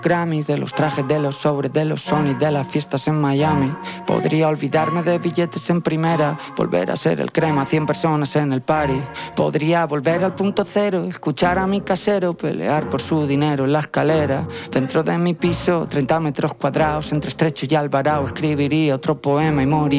Grammys, de los trajes, de los sobres, de los Sony, de las fiestas en Miami. Podría olvidarme de billetes en primera, volver a ser el crema, 100 personas en el party. Podría volver al punto cero, escuchar a mi casero pelear por su dinero en la escalera. Dentro de mi piso, 30 metros cuadrados, entre Estrecho y Alvarado, escribiría otro poema y moriría